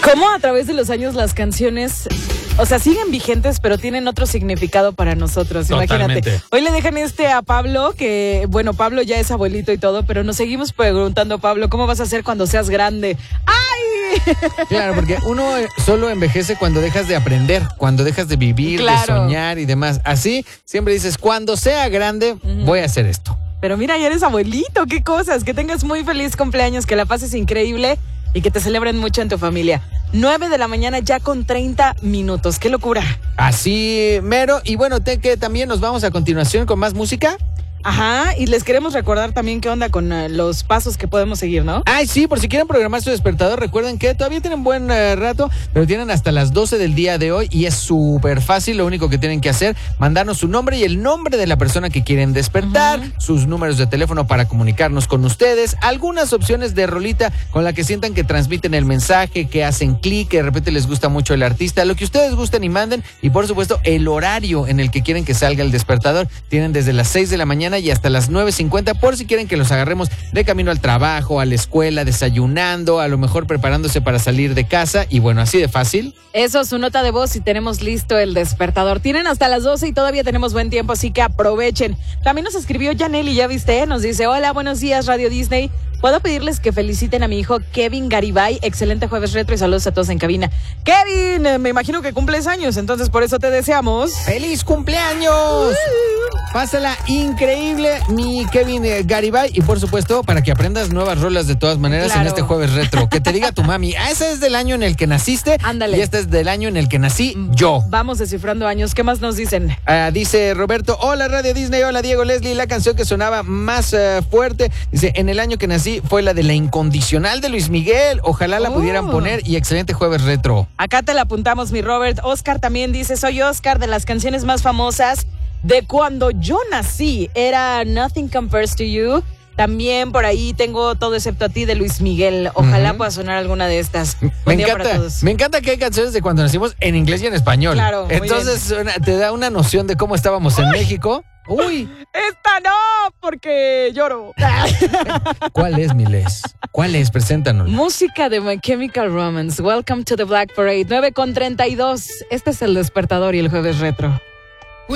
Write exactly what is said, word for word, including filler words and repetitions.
¿Cómo a través de los años las canciones, o sea, siguen vigentes, pero tienen otro significado para nosotros? Totalmente. Imagínate. Hoy le dejan este a Pablo, que, bueno, Pablo ya es abuelito y todo, pero nos seguimos preguntando, Pablo, ¿cómo vas a hacer cuando seas grande? ¡Ay! Claro, porque uno solo envejece cuando dejas de aprender, cuando dejas de vivir, Claro. de soñar y demás. Así, siempre dices, cuando sea grande, uh-huh. voy a hacer esto. Pero mira, ya eres abuelito, qué cosas. Que tengas muy feliz cumpleaños, que la pases increíble y que te celebren mucho en tu familia. nueve de la mañana ya con treinta minutos. ¡Qué locura! Así, mero. Y bueno, te, que también nos vamos a continuación con más música. Ajá, y les queremos recordar también qué onda con uh, los pasos que podemos seguir, ¿no? Ay, sí, por si quieren programar su despertador, recuerden que todavía tienen buen uh, rato, pero tienen hasta las doce del día de hoy y es súper fácil. Lo único que tienen que hacer, mandarnos su nombre y el nombre de la persona que quieren despertar, uh-huh. sus números de teléfono para comunicarnos con ustedes, algunas opciones de rolita con la que sientan que transmiten el mensaje, que hacen clic, que de repente les gusta mucho el artista, lo que ustedes gusten y manden, y por supuesto el horario en el que quieren que salga el despertador. Tienen desde las seis de la mañana y hasta las nueve cincuenta por si quieren que los agarremos de camino al trabajo, a la escuela, desayunando, a lo mejor preparándose para salir de casa y bueno, así de fácil. Eso, su nota de voz y tenemos listo el despertador. Tienen hasta las doce y todavía tenemos buen tiempo, así que aprovechen. También nos escribió Janely, ya viste, nos dice, hola, buenos días Radio Disney. ¿Puedo pedirles que feliciten a mi hijo Kevin Garibay? Excelente jueves retro y saludos a todos en cabina. Kevin, me imagino que cumples años, entonces por eso te deseamos ¡feliz cumpleaños! Uh. Pásala increíble, mi Kevin Garibay, y por supuesto, para que aprendas nuevas rolas de todas maneras claro. en este jueves retro. Que te diga tu mami, ah, esa es del año en el que naciste. Ándale. Y esta es del año en el que nací yo. Vamos descifrando años. ¿Qué más nos dicen? Uh, dice Roberto, hola Radio Disney, hola Diego, Leslie, la canción que sonaba más uh, fuerte, dice, en el año que nací fue la de La Incondicional de Luis Miguel. Ojalá la oh. pudieran poner y excelente jueves retro. Acá te la apuntamos, mi Robert. Oscar también dice, soy Oscar, de las canciones más famosas de cuando yo nací. Era Nothing Compares to You. También por ahí tengo Todo Excepto a Ti de Luis Miguel. Ojalá uh-huh. pueda sonar alguna de estas. Me Buen encanta, día para todos. Me encanta que hay canciones de cuando nacimos en inglés y en español. Claro. Entonces una, te da una noción de cómo estábamos Uy. en México. Uy. Esta no, porque lloro. ¿Cuál es, Miles? ¿Cuál es? Preséntanos. Música de My Chemical Romance. Welcome to the Black Parade. nueve con treinta y dos. Este es el despertador y el jueves retro.